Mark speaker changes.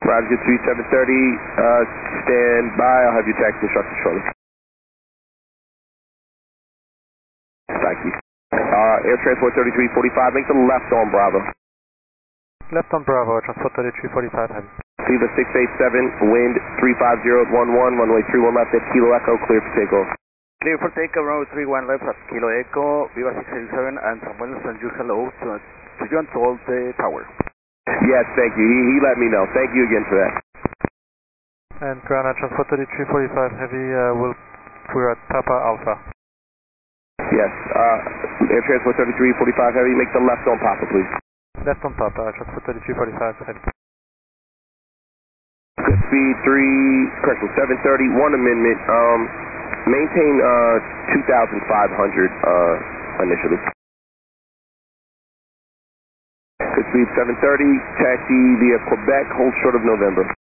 Speaker 1: Roger, good speed 730, stand by, I'll have your taxi instructions shortly. Thank you. Air Transport 3345, make the left on Bravo.
Speaker 2: Left on Bravo, Transport 3345 heavy.
Speaker 1: Viva 687, wind 350 at 11, runway 31 left at Kilo Echo, clear for takeoff.
Speaker 3: Clear for takeoff, runway 31 left at Kilo Echo, Viva 687, and Samuel sends you hello to you and told the tower.
Speaker 1: Yes, thank you. He let me know. Thank you again for that.
Speaker 2: And Grana, Transport 3345 heavy, we're at Papa Alpha.
Speaker 1: Yes, Air Transport 3345 heavy, make the left on Papa, please.
Speaker 2: Left on Papa, Transport 3345 heavy.
Speaker 1: Good speed 730, one amendment, maintain 2,500 initially. Good speed 730, taxi via Quebec, hold short of November.